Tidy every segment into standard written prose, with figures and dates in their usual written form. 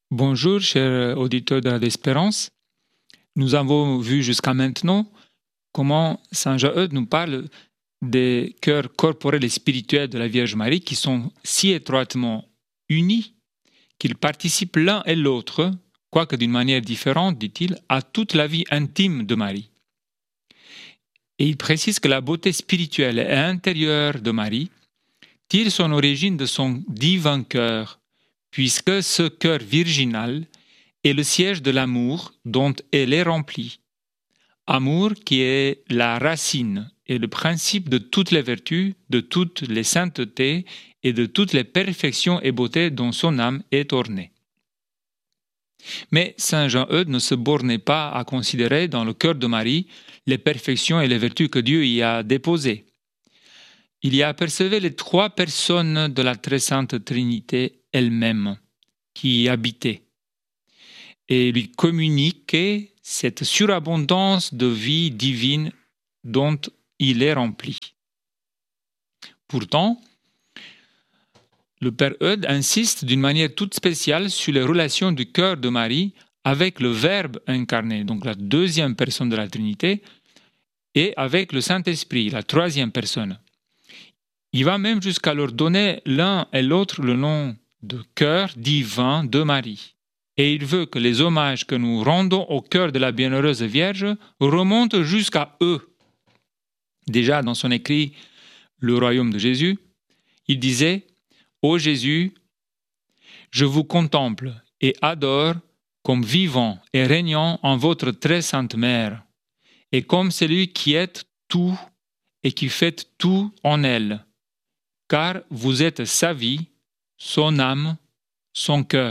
Bonjour, chers auditeurs de l'Espérance. Nous avons vu jusqu'à maintenant comment Saint Jean-Eudes nous parle des cœurs corporels et spirituels de la Vierge Marie qui sont si étroitement unis qu'ils participent l'un et l'autre, quoique d'une manière différente, dit-il, à toute la vie intime de Marie. Et il précise que la beauté spirituelle et intérieure de Marie tire son origine de son divin cœur, puisque ce cœur virginal est le siège de l'amour dont elle est remplie. Amour qui est la racine et le principe de toutes les vertus, de toutes les saintetés et de toutes les perfections et beautés dont son âme est ornée. Mais Saint Jean-Eudes ne se bornait pas à considérer dans le cœur de Marie les perfections et les vertus que Dieu y a déposées. Il y apercevait les trois personnes de la très sainte Trinité elle-même qui y habitaient et lui communiquait cette surabondance de vie divine dont il est rempli. Pourtant, le Père Eudes insiste d'une manière toute spéciale sur les relations du cœur de Marie avec le Verbe incarné, donc la deuxième personne de la Trinité, et avec le Saint-Esprit, la troisième personne. Il va même jusqu'à leur donner l'un et l'autre le nom de cœur divin de Marie. Et il veut que les hommages que nous rendons au cœur de la Bienheureuse Vierge remontent jusqu'à eux. Déjà dans son écrit « Le royaume de Jésus », il disait « Ô Jésus, je vous contemple et adore comme vivant et régnant en votre très sainte mère, et comme celui qui est tout et qui fait tout en elle, car vous êtes sa vie, son âme, son cœur. »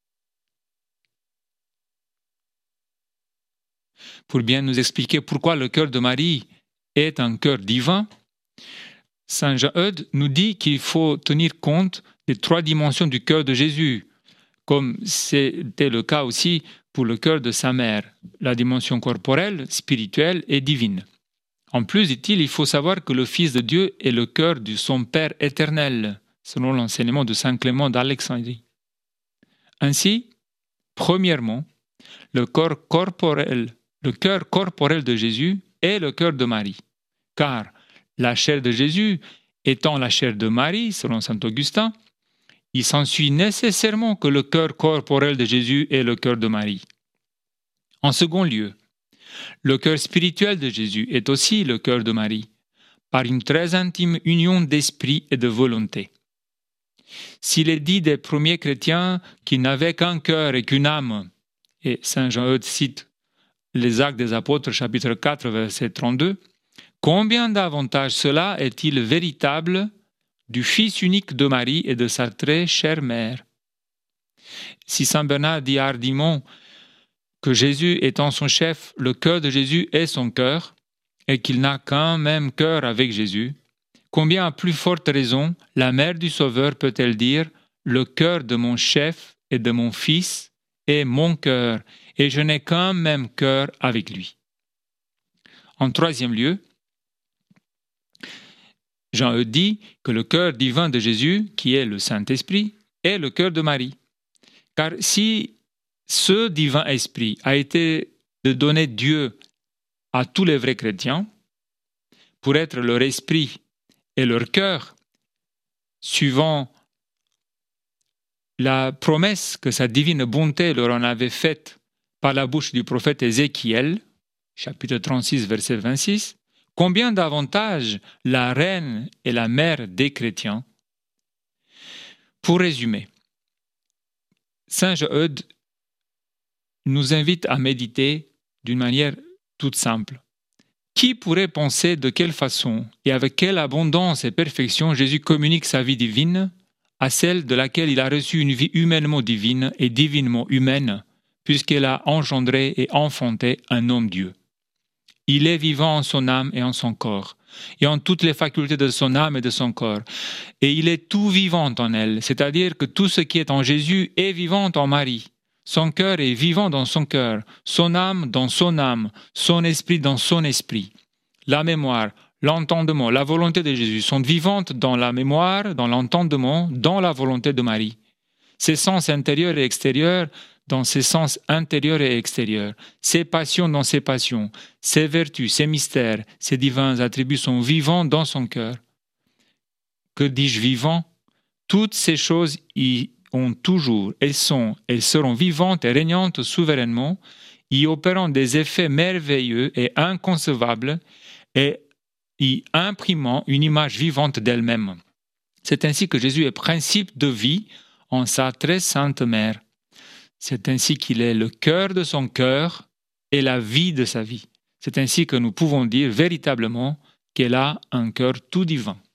Pour bien nous expliquer pourquoi le cœur de Marie est un cœur divin, Saint Jean-Eudes nous dit qu'il faut tenir compte des trois dimensions du cœur de Jésus, comme c'était le cas aussi pour le cœur de sa mère, la dimension corporelle, spirituelle et divine. En plus, dit-il, il faut savoir que le Fils de Dieu est le cœur de son Père éternel, selon l'enseignement de Saint Clément d'Alexandrie. Ainsi, premièrement, le cœur corporel de Jésus est le cœur de Marie, car la chair de Jésus étant la chair de Marie, selon saint Augustin, il s'ensuit nécessairement que le cœur corporel de Jésus est le cœur de Marie. En second lieu, le cœur spirituel de Jésus est aussi le cœur de Marie, par une très intime union d'esprit et de volonté. S'il est dit des premiers chrétiens qu'ils n'avaient qu'un cœur et qu'une âme, et saint Jean-Eudes cite les Actes des Apôtres, chapitre 4, verset 32, combien davantage cela est-il véritable du Fils unique de Marie et de sa très chère mère. Si saint Bernard dit hardiment que Jésus étant son chef, le cœur de Jésus est son cœur, et qu'il n'a qu'un même cœur avec Jésus, combien à plus forte raison la mère du Sauveur peut-elle dire « Le cœur de mon chef et de mon fils est mon cœur, et je n'ai qu'un même cœur avec lui. » En troisième lieu, Jean-Eudes dit que le cœur divin de Jésus, qui est le Saint-Esprit, est le cœur de Marie. Car si ce divin esprit a été de donner Dieu à tous les vrais chrétiens, pour être leur esprit et leur cœur, suivant la promesse que sa divine bonté leur en avait faite par la bouche du prophète Ézéchiel, chapitre 36, verset 26, combien davantage la reine et la mère des chrétiens. Pour résumer, Saint Jean-Eudes nous invite à méditer d'une manière toute simple. Qui pourrait penser de quelle façon et avec quelle abondance et perfection Jésus communique sa vie divine à celle de laquelle il a reçu une vie humainement divine et divinement humaine, puisqu'elle a engendré et enfanté un homme-dieu. Il est vivant en son âme et en son corps, et en toutes les facultés de son âme et de son corps. Et il est tout vivant en elle, c'est-à-dire que tout ce qui est en Jésus est vivant en Marie. Son cœur est vivant dans son cœur, son âme dans son âme, son esprit dans son esprit. La mémoire, l'entendement, la volonté de Jésus sont vivantes dans la mémoire, dans l'entendement, dans la volonté de Marie. ses sens intérieurs et extérieurs dans ses sens intérieurs et extérieurs, ses passions dans ses passions, ses vertus, ses mystères, ses divins attributs sont vivants dans son cœur. Que dis-je vivant? Toutes ces choses y ont toujours, elles seront vivantes et régnantes souverainement, y opérant des effets merveilleux et inconcevables et y imprimant une image vivante d'elle-même. C'est ainsi que Jésus est principe de vie en sa très sainte mère. C'est ainsi qu'il est le cœur de son cœur et la vie de sa vie. C'est ainsi que nous pouvons dire véritablement qu'elle a un cœur tout divin.